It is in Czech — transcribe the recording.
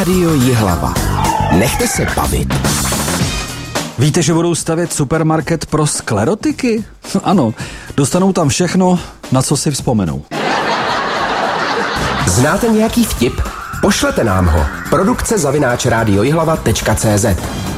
Rádio Jihlava. Nechte se bavit. Víte, že budou stavět supermarket pro sklerotiky? Ano, dostanou tam všechno, na co si vzpomenou. Znáte nějaký vtip? Pošlete nám ho. Produkce @radiojihlava.cz